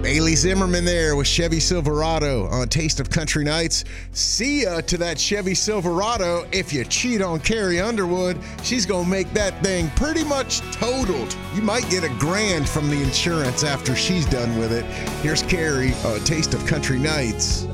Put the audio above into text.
Bailey Zimmerman there with Chevy Silverado on Taste of Country Nights. See ya to that Chevy Silverado. If you cheat on Carrie Underwood, she's going to make that thing pretty much totaled. You might get $1,000 from the insurance after she's done with it. Here's Carrie on Taste of Country Nights.